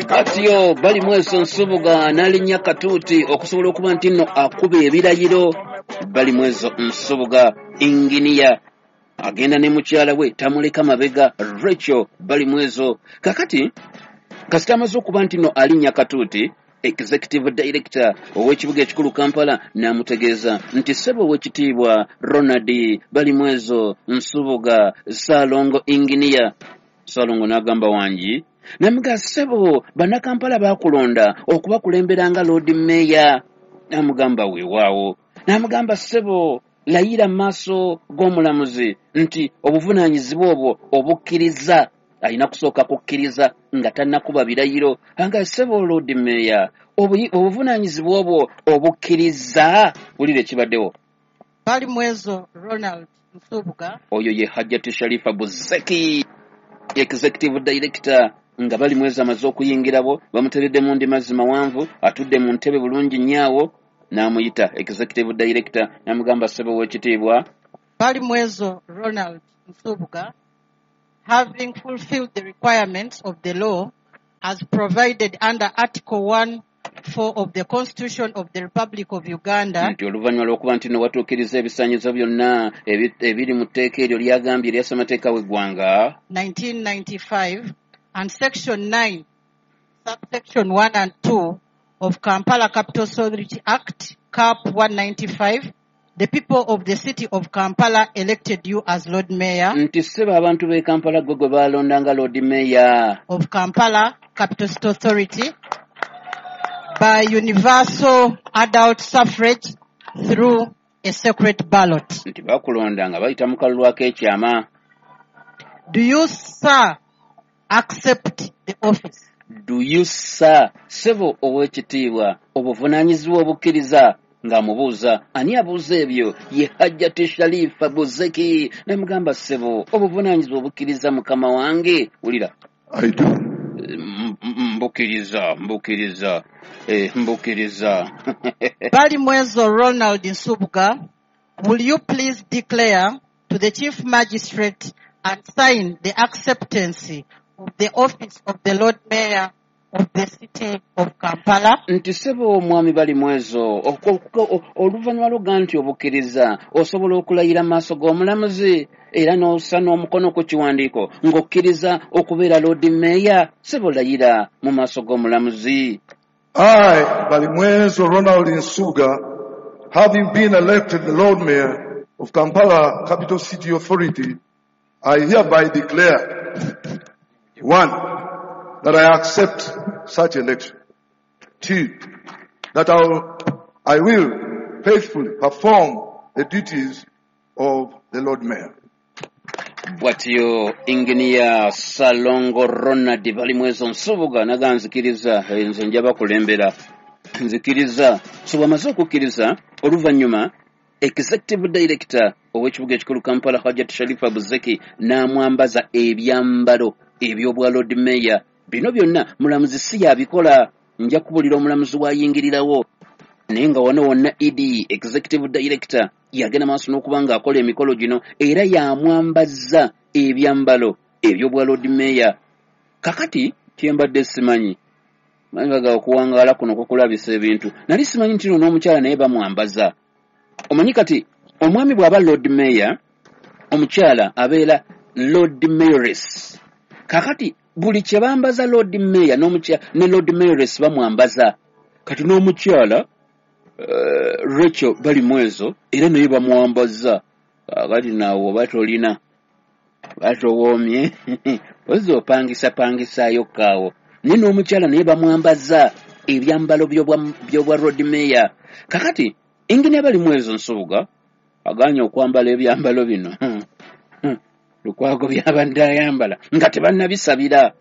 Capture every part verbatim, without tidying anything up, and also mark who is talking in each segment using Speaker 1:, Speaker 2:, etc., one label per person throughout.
Speaker 1: Bwatyo bali mweso Nsubuga n'alinnya Katuuti okusobola okuba nti nno akuba ebirayiro. Bali mweso Nsubuga inginiya agenda ne mukyala we tamuleka mabega Rachel bali mwezo. Kakati kasita amaze okuba nti nno alinnya Katuuti, Executive Director ow'ekibuga ekikulu Kampala n'amutegeeza nti ssebo ow'ekitiibwa Ronald bali mwezo Nsubuga Ssalongo inginiya. Ssalongo n'agamba wangi namuga ssebo bannakampala baakulonda okubakulembera nga Lord Mayor. N'amugamba weewaawo. N'amugamba ssebo layira maaso g'omulamuzi nti obuvunaanyizibwa obwo obukkiriza. Alina kusooka kukkiriza nga tannakuba birayiro. Anga ssebo Lord Mayor obuvunaanyizibwa obwo obukkiriza. Wulira ekibaddewo.
Speaker 2: Bali mwezo Ronald Nsubuga.
Speaker 1: Oyo ye Hajjati Sharifa Buzeki, Executive Director. Nga bali mwezi amaze okuyingirabo bamuteredde mu ndi mazima wanvu atudde mu ntebe bulungi nnyawo n'amuyita Executive Director n'amugamba ssebo w'ekitiibwa
Speaker 2: bali mwezo Ronald Nsubuga, having fulfilled the requirements of the law as provided under Article one four of the Constitution of the Republic of Uganda.
Speaker 1: Nti oluvannyuma lw'okuba nti watuukiriza ebisaanyizo byonna ebiri mu tteeka eryo lyagambye ery'amateeka w'eggwanga
Speaker 2: nineteen ninety-five and Section nine, Subsection one and two of Kampala Capital Authority Act, C A P one ninety-five, the people of the city of Kampala elected you as Lord Mayor.
Speaker 1: Nti ssebo abantu b'e Kampala gwe gwe baalonda nga Lord Mayor
Speaker 2: of Kampala Capital Authority by universal adult suffrage through a secret ballot.
Speaker 1: Nti baakulonda nga bayita mu kalulu ak'ekyama.
Speaker 2: Do you, sir, accept the office?
Speaker 1: Do you, sir, ssebo ow'ekitiibwa obuvunaanyizibwa obukkiriza? Ng'amubuuza ani abuuza ebyo ye Hajjati Sharifa Buzeki. N'amugamba ssebo obuvunaanyizibwa obukkiriza mukama wange. Wulira.
Speaker 3: I do.
Speaker 1: Mbukiriza, mbukiriza, eh, mbukiriza.
Speaker 2: Bali mwezo Ronald Nsubuga, will you please declare to the Chief Magistrate and sign the acceptance of the office of the Lord Mayor of the city of Kampala?
Speaker 1: Nti ssebo omwami bali mwezo oluvannyuma lwoga nti obukkiriza osobola okulayira maaso g'omulamuzi era n'ossa n'omukono ku kiwandiiko ng'okkiriza okubeera Lord Mayor. Ssebo layira mu maaso g'omulamuzi.
Speaker 3: I, Balimwezo Ronald Nsubuga, having been elected the Lord Mayor of Kampala Capital City Authority, I hereby declare, one, that I accept such election. Two, that I will, I will faithfully perform the duties of the Lord Mayor.
Speaker 1: Bwatyo Inginiya Ssalongo Ronald bali mwezo Nsubuga naga nzikiriza nze njaba kulembera nzikiriza so bamaze okukkiriza oluvannyuma Executive Director ow'ekibuga ekikulu Kampala Hajjati Sharifa Buzeki n'amwambaza ebyambalo eby'obwa Lord Mayor. Bino byonna mulamuzi si yabikola, nja kubulira omulamuzi wayingirirawo. Naye nga wano wonna E D Executive Director yagenda maaso n'okuba ng'akola emikolo gino era yamwambaza ebyambalo eby'obwa Lord Mayor. Kakati kyembadde simanyi manyi ga okuwangaala kuno kukulabisa ebintu nali simanyi nti n'omukyala naye bamwambaza. Omanyi kati omwami bw'aba Lord Mayor omukyala abeera Lord Mayoress. Kakati buli kye bambaza Lord Mayor n'omukyala ne Lord Mayoress bamwambaza. Kati n'omukyala uh, Rachel bali mwezo era naye bamwambaza. Kakati naawe oba tolina batowoomye ozi opangisa pangisaayo kaawo naye n'omukyala naye bamwambaza ebyambalo by'obwa Lord Mayor. Kakati Inginiya bali mwezo Nsubuga aganya okwambala ebyambalo bino lukwago byabadde ayambala nga tebannabisabira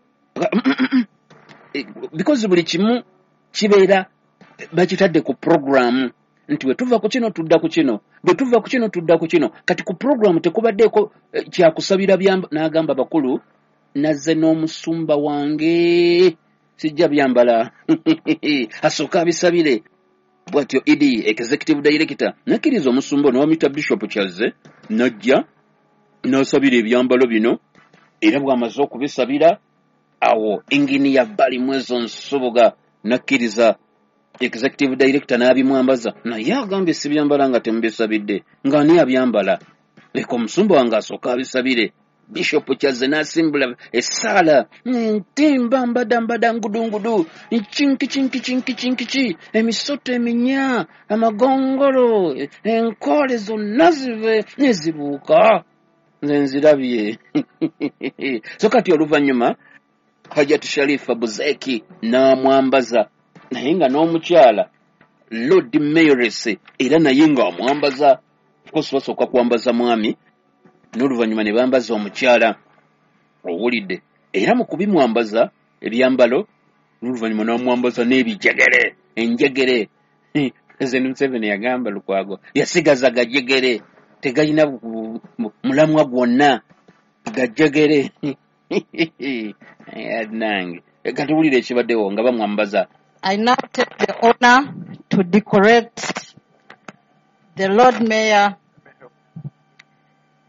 Speaker 1: because buli kimu kibeera bakitadde ku program nti bwe tuva ku kino tudda ku kino bwe tuva ku kino tudda ku kino. Kati ku program tekubaddeeko kyakusabira byamba. N'agamba bakulu nazze n'omusumba wange sijja byambala asooka abisabire. Bwatyo E D Executive Director nakkiriza omusumba n'owamita Bishop Kyazze najja n'asabira ebyambalo bino era bw'amaze okubisabira awo engineer Balimwezo Nsubuga nakkiriza executive director n'abimwambaza naye agambye sibyambala nga tembisabidde ng'ani abyambala leka omusumba wange asooka abisabire Bishop Kyaze n'asimbula essaala ntimba mbada mbada ngudungudu nkinki kinki kinki kinki emisoto eminya amagongolo enkole zonna zive nezibuuka nze nzirabye so kati oluvannyuma Hajjati Sharifa Buzeki n'amwambaza naye nga n'omukyala Lord Mayoress era naye nga amwambaza kosi basooka kwambaza mwami n'oluvannyuma ne bambaza omukyala owulidde era mu kubimwambaza ebyambalo n'oluvannyuma n'amwambaza n'ebijegere enjegere President Museveni yagamba Lukwago yasigaza gajegere tegayina mulamwa gwonna gajegere nange kati wulire ekibaddewo nga bamwambaza.
Speaker 2: I now take the honor to decorate the Lord Mayor.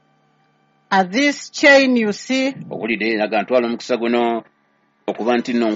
Speaker 2: As this chain you see,
Speaker 1: owulire naga ntwala omukisa guno okuba nti nno